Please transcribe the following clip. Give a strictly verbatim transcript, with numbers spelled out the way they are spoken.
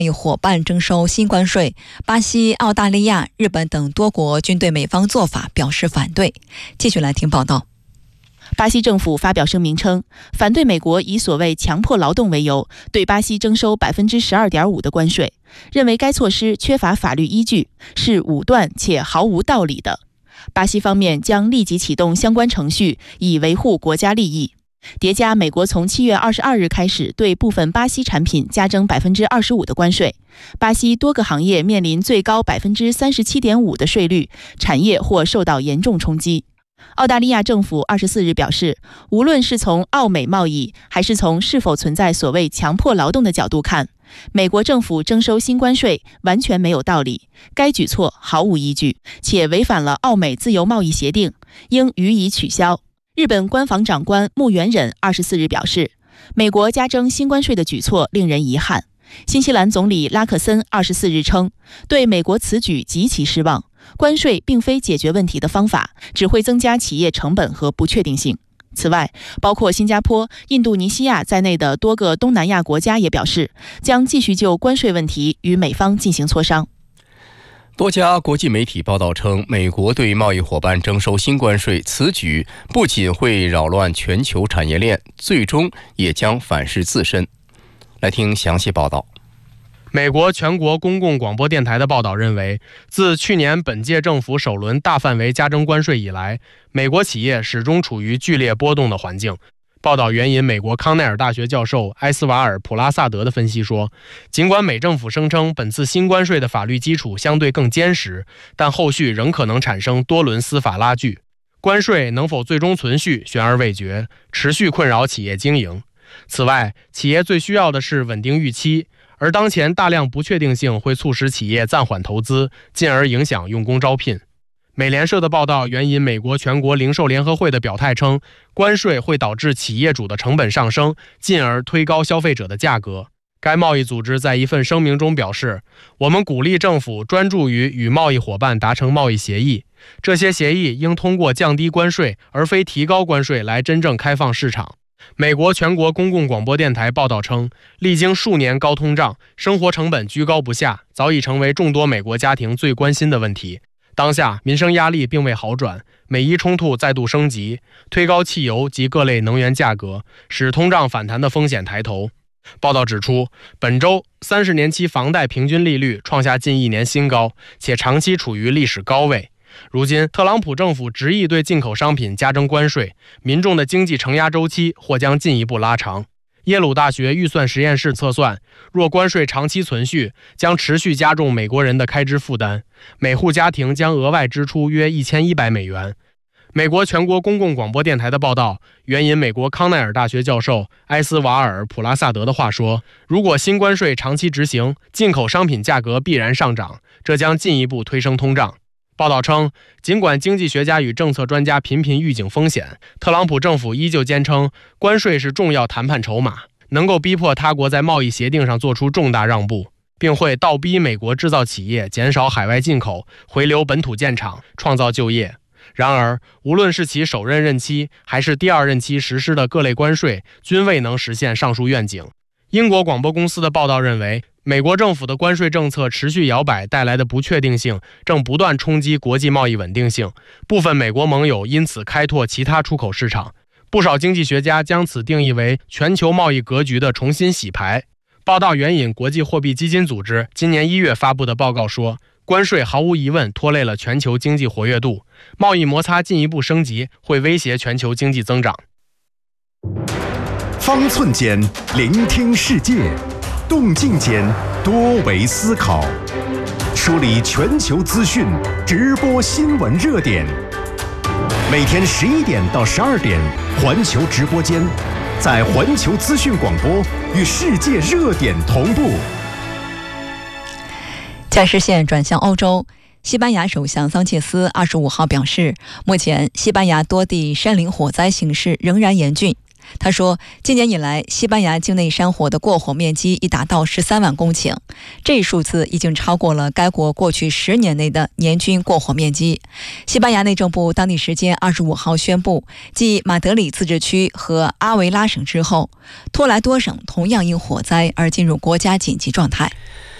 伙伴征收新关税，巴西、澳大利亚、日本等多国均对美方做法表示反对。继续来听报道。 巴西政府发表声明称，反对美国以所谓强迫劳动为由，对巴西征收 百分之十二点五 的关税，认为该措施缺乏法律依据，是武断且毫无道理的。巴西方面将立即启动相关程序，以维护国家利益。叠加美国从七月二十二日开始对部分巴西产品加征 百分之二十五 的关税，巴西多个行业面临最高 百分之三十七点五 的税率，产业或受到严重冲击。澳大利亚政府二十四日表示，无论是从澳美贸易，还是从是否存在所谓强迫劳动的角度看，美国政府征收新关税完全没有道理，该举措毫无依据，且违反了澳美自由贸易协定，应予以取消。日本官房长官木原忍二十四日表示，美国加征新关税的举措令人遗憾。新西兰总理拉克森二十四日称，对美国此举极其失望，关税并非解决问题的方法，只会增加企业成本和不确定性。此外，包括新加坡、印度尼西亚在内的多个东南亚国家也表示，将继续就关税问题与美方进行磋商。 多家国际媒体报道称，美国对贸易伙伴征收新关税，此举不仅会扰乱全球产业链，最终也将反噬自身。来听详细报道。 美国全国公共广播电台的报道认为，自去年本届政府首轮大范围加征关税以来，美国企业始终处于剧烈波动的环境。报道援引美国康奈尔大学教授埃斯瓦尔·普拉萨德的分析说，尽管美政府声称本次新关税的法律基础相对更坚实，但后续仍可能产生多轮司法拉锯。关税能否最终存续，悬而未决，持续困扰企业经营。此外，企业最需要的是稳定预期，而当前大量不确定性会促使企业暂缓投资，进而影响用工招聘。美联社的报道援引美国全国零售联合会的表态称，关税会导致企业主的成本上升，进而推高消费者的价格。该贸易组织在一份声明中表示，我们鼓励政府专注于与贸易伙伴达成贸易协议，这些协议应通过降低关税而非提高关税来真正开放市场。美国全国公共广播电台报道称，历经数年高通胀，生活成本居高不下，早已成为众多美国家庭最关心的问题。当下民生压力并未好转，美伊冲突再度升级，推高汽油及各类能源价格，使通胀反弹的风险抬头。报道指出，本周三十年期房贷平均利率创下近一年新高，且长期处于历史高位。如今，特朗普政府执意对进口商品加征关税，民众的经济承压周期或将进一步拉长。耶鲁大学预算实验室测算，若关税长期存续，将持续加重美国人的开支负担，每户家庭将额外支出约一千一百美元。美国全国公共广播电台的报道援引美国康奈尔大学教授埃斯瓦尔·普拉萨德的话说，如果新关税长期执行，进口商品价格必然上涨，这将进一步推升通胀。报道称，尽管经济学家与政策专家频频预警风险，特朗普政府依旧坚称关税是重要谈判筹码，能够逼迫他国在贸易协定上做出重大让步，并会倒逼美国制造企业减少海外进口，回流本土建厂，创造就业。然而，无论是其首任任期还是第二任期实施的各类关税，均未能实现上述愿景。英国广播公司的报道认为，美国政府的关税政策持续摇摆带来的不确定性正不断冲击国际贸易稳定性，部分美国盟友因此开拓其他出口市场。不少经济学家将此定义为全球贸易格局的重新洗牌。报道援引国际货币基金组织今年一月发布的报告说，关税毫无疑问拖累了全球经济活跃度，贸易摩擦进一步升级会威胁全球经济增长。 方寸间聆听世界，动静间多维思考，梳理全球资讯，直播新闻热点。每天十一点到十二点，环球直播间，在环球资讯广播与世界热点同步。 将视线转向欧洲，西班牙首相桑切斯二十五号表示，目前西班牙多地山林火灾形势仍然严峻。 他说，今年以来，西班牙境内山火的过火面积已达到十三万公顷，这一数字已经超过了该国过去十年内的年均过火面积。西班牙内政部当地时间二十五号宣布，继马德里自治区和阿维拉省之后，托莱多省同样因火灾而进入国家紧急状态。